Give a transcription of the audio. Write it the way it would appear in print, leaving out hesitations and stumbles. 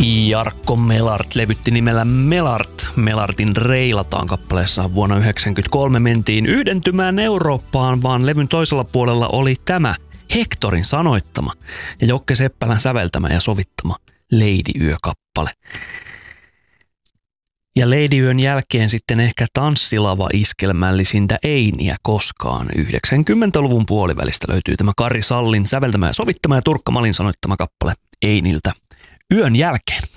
Jarkko Melart levytti nimellä Melart. Melartin Reilataan kappaleessa vuonna 1993 mentiin yhdentymään Eurooppaan, vaan levyn toisella puolella oli tämä Hectorin sanoittama ja Jokke Seppälän säveltämä ja sovittama Lady Yö-kappale. Ja Lady Yön jälkeen sitten ehkä tanssilava iskelmällisintä Einiä koskaan. 90-luvun puolivälistä löytyy tämä Kari Sallin säveltämä ja sovittama ja Turkka Malin sanoittama kappale Einiltä Yön jälkeen.